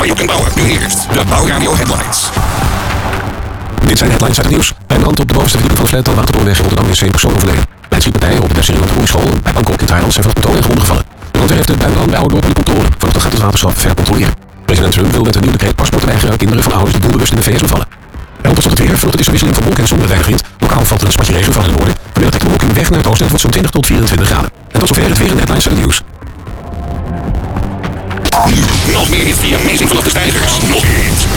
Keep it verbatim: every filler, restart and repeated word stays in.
waar je op kunt bouwen. Nu eerst de Bouwradio Headlines. Dit zijn headlines uit het nieuws. Bij brand op de bovenste verdieping van de flat aan Watertorenweg in Rotterdam is één persoon overleden. Bij de schietpartijen op de Desserie Groeischool bij Bangkok in Thailand zijn vanaf beton en gronden gevallen. De brandweer heeft de buitenland bijhouden door controle. Vanochtend gaat het waterschap verder controleren. President Trump wil met een nieuw decreet paspoorten weigeren aan kinderen van ouders die doelbewust in de V S bevallen. En tot het weer. Vanochtend is er wisseling van wolken en zon met weinig wind. Lokaal valt er een spatje regen van in het noorden. Vanmiddag trekt de bewolking weg naar het oosten en het wordt zo'n twintig tot vierentwintig graden. En tot zover het weer en headlines uit het nieuws. Nog meer hits via Amazing vanaf de stijgers. Nog meer hits.